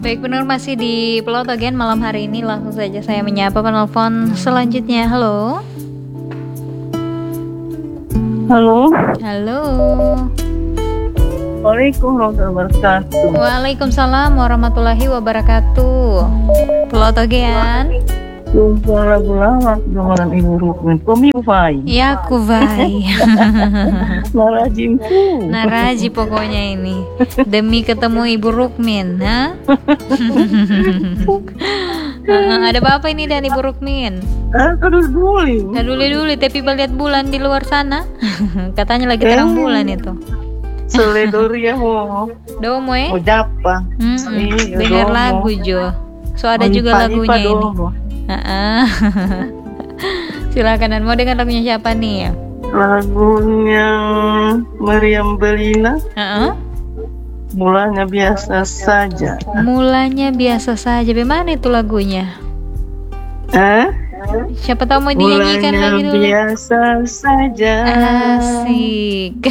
Baik, benar masih di Pulau Togen malam hari ini. Langsung saja saya menyapa penelpon selanjutnya. Halo. Halo. Halo. Waalaikumsalam warahmatullahi wabarakatuh. Waalaikumsalam warahmatullahi wabarakatuh. Pulau Togen. Jumpa lagu lama dengan Ibu Rukmin. Komi Ufai. Ya Kuvai. Narajimku. Naraji pokoknya ini. Demi ketemu Ibu Rukmin, ha? Ada apa ini dan Ibu Rukmin? Terus dulu. Dulu tapi lihat bulan di luar sana. Katanya lagi terang bulan itu. Seledoria mau. Domo Mau japa. Dengar lagu Jo. So ada juga lagunya ini. Silakan, dan mau dengar lagunya siapa nih? Lagunya Meriam Belina. Mulanya biasa saja. Mulanya biasa saja. Bagaimana itu lagunya? Siapa tahu mau dinyanyikan lagi dulu. Mulanya biasa saja. Asik.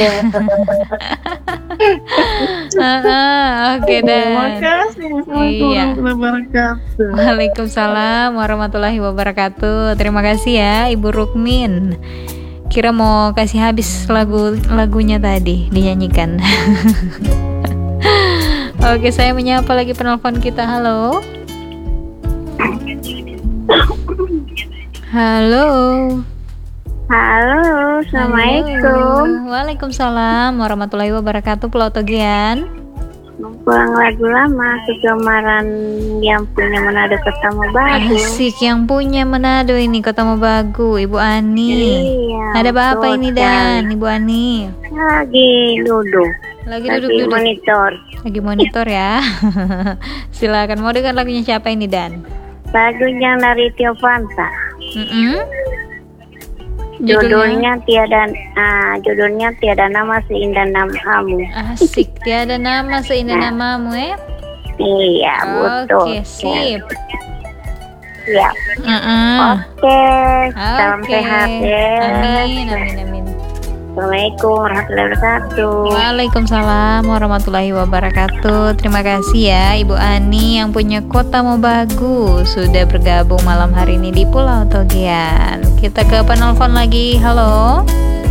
Oke dan. Terima kasih. Iya. Wabarakatuh. Waalaikumsalam warahmatullahi wabarakatuh. Terima kasih ya Ibu Rukmin. Kira mau kasih habis lagunya tadi dinyanyikan. Oke, saya menyapa lagi penelpon kita. Halo. Halo. Halo, assalamualaikum. Waalaikumsalam warahmatullahi wabarakatuh. Pulau Togian. Pulang lagu lama kegemaran yang punya Manado Kota Mobagu. Asik, yang punya Manado ini Kota Mobagu, Ibu Ani. Iya. Ada apa ini dan Ibu Ani? Lagi duduk. Lagi monitor. Lagi monitor ya. Silakan, mau dengar lagunya siapa ini dan? Lagunya dari Tio Fanta. Judulnya Tiada Nama Seindah Namamu. Asik, tiada nama seindah namamu ya. Iya, betul. Oke, sip. Ya. Oke, salam sehat ya. Amin. Assalamualaikum warahmatullahi wabarakatuh. Waalaikumsalam warahmatullahi wabarakatuh. Terima kasih ya Ibu Ani yang punya Kota Mobagu sudah bergabung malam hari ini di Pulau Togian. Kita ke penelpon lagi. Halo.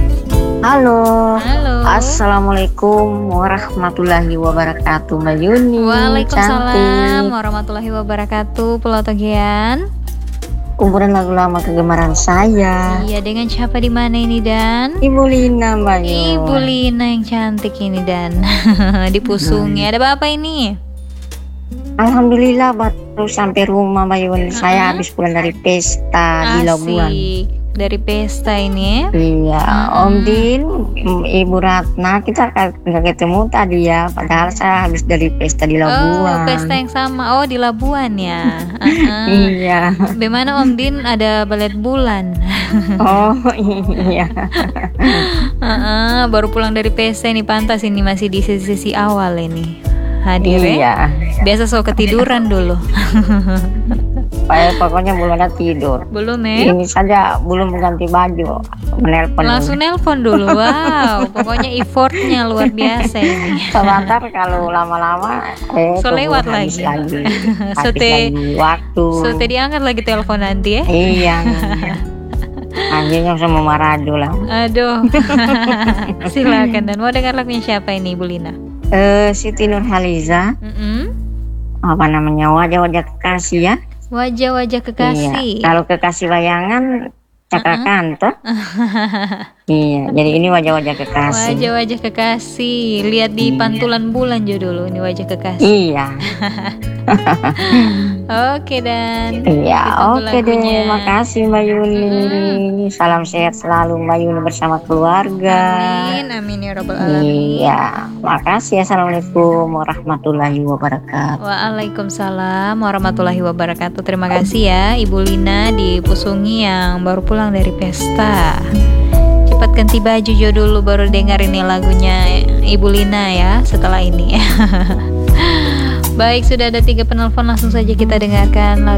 Assalamualaikum warahmatullahi wabarakatuh, Mbak Yuni. Waalaikumsalam warahmatullahi wabarakatuh. Pulau Togian. Kumpulan lagu lama kegemaran saya. Iya, dengan siapa di mana ini dan? Ibu Lina, Mbak Yuni. Ibu Lina yang cantik ini dan di Pusungnya. Ada apa ini? Alhamdulillah baru sampai rumah, Mbak Yuni. Saya habis pulang dari pesta di Labuan. Dari pesta ini ya? Iya, Om Din, Ibu Ratna, kita nggak ketemu tadi ya. Padahal saya habis dari pesta di Labuan. Oh, pesta yang sama. Oh, di Labuan ya. Iya. Bagaimana Om Din, ada balet bulan? Oh iya. Baru pulang dari pesta ini, pantas ini masih di sesi awal ini hadir ya. Iya. Biasa so ketiduran dulu. Pokoknya belum ada tidur. Belum ya? Ini saja belum ganti baju, menelpon. Langsung nelpon dulu. Wow, pokoknya effortnya luar biasa ini. Sebentar kalau lama-lama so lewat lagi. Waktu. So diangkat lagi telepon nanti ya. Iya. Anjingnya sama Marado lah. Aduh. Silakan, dan mau dengar lagunya siapa ini Ibu Lina? Siti Nurhaliza. Apa namanya, wajah-wajah kekasih ya. Wajah-wajah kekasih. Iya. Kalau kekasih bayangan Cakra Kanto. Iya, jadi ini wajah-wajah kekasih. Wajah-wajah kekasih. Lihat di pantulan bulan jo dulu, ini wajah kekasih. Iya. Oke dan. Iya, oke deh. Makasih Mbak Yuni. Salam sehat selalu Mbak Yuni bersama keluarga. Amin ya rabbal alamin. Iya, makasih. Assalamualaikum warahmatullahi wabarakatuh. Waalaikumsalam warahmatullahi wabarakatuh. Terima kasih ya Ibu Lina di Pusungi yang baru pulang dari pesta. Cepat ganti baju jo dulu, baru dengar ini lagunya Ibu Lina ya setelah ini. Baik, sudah ada 3 penelpon, langsung saja kita dengarkan lagu